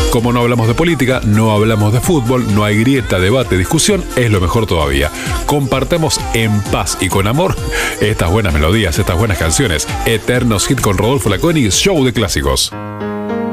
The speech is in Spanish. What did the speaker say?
Como no hablamos de política, no hablamos de fútbol, no hay grieta, debate, discusión, es lo mejor todavía. Compartamos en paz y con amor estas buenas melodías, estas buenas canciones. Eternos Hit con Rodolfo La König, show de clásicos.